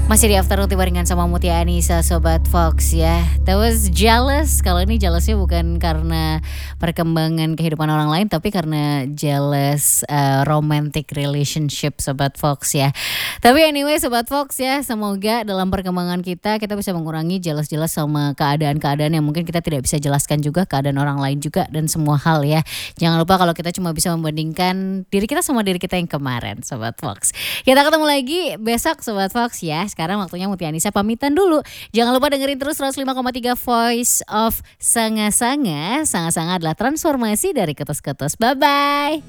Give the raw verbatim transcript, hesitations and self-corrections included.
Masih di Afternoon barengan sama Mutia Anissa Sobat Fox ya. That was jealous. Kalau ini jealousnya bukan karena perkembangan kehidupan orang lain, tapi karena jealous uh, romantic relationship Sobat Fox ya. Tapi anyway Sobat Fox ya, semoga dalam perkembangan kita kita bisa mengurangi jealous-jealous sama keadaan-keadaan yang mungkin kita tidak bisa jelaskan juga, keadaan orang lain juga dan semua hal ya. Jangan lupa kalau kita cuma bisa membandingkan diri kita sama diri kita yang kemarin Sobat Fox. Kita ketemu lagi besok Sobat Fox ya. Sekarang waktunya Mutia Anissa pamitan dulu. Jangan lupa dengerin terus seratus lima koma tiga Voice of Sanga-Sanga. Sanga-Sanga adalah transformasi dari ketus-ketus. Bye-bye.